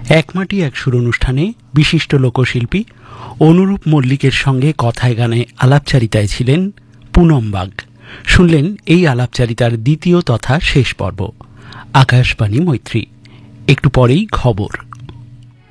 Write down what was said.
এক মাটি এক সুর অনুষ্ঠানে বিশিষ্ট লোকশিল্পী অনুরূপ মল্লিকের সঙ্গে কথায় গানে আলাপচারিতায় ছিলেন পুনম বাগ। শুনলেন এই আলাপচারিতার দ্বিতীয় তথা শেষ পর্ব। আকাশবাণী মৈত্রী। একটু পরেই খবর।